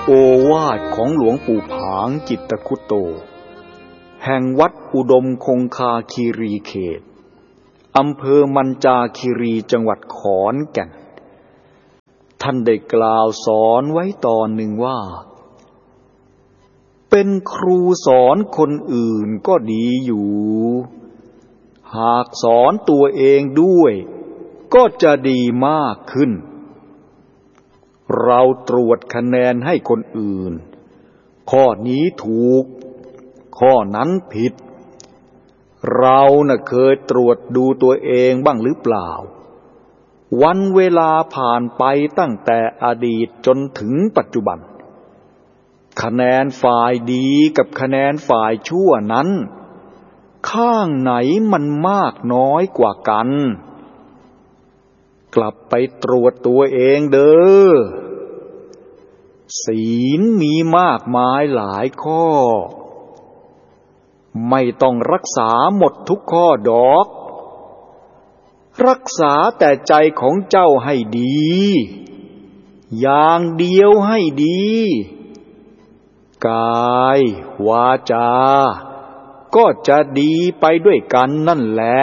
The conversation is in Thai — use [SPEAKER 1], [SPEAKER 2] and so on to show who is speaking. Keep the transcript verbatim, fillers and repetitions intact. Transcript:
[SPEAKER 1] โอวาทของหลวงปู่ผางจิตคุตโตแห่งวัดอุดมคงคาคีรีเขตอำเภอมัญจาคีรีจังหวัดขอนแก่นท่านได้กล่าวสอนไว้ตอนหนึ่งว่าเป็นครูสอนคนอื่นก็ดีอยู่หากสอนตัวเองด้วยก็จะดีมากขึ้นเราตรวจคะแนนให้คนอื่นข้อนี้ถูกข้อนั้นผิดเราน่ะเคยตรวจดูตัวเองบ้างหรือเปล่าวันเวลาผ่านไปตั้งแต่อดีตจนถึงปัจจุบันคะแนนฝ่ายดีกับคะแนนฝ่ายชั่วนั้นข้างไหนมันมากน้อยกว่ากันกลับไปตรวจตัวเองเด้อศีลมีมากมายหลายข้อไม่ต้องรักษาหมดทุกข้อดอกรักษาแต่ใจของเจ้าให้ดีอย่างเดียวให้ดีกายวาจาก็จะดีไปด้วยกันนั่นแหละ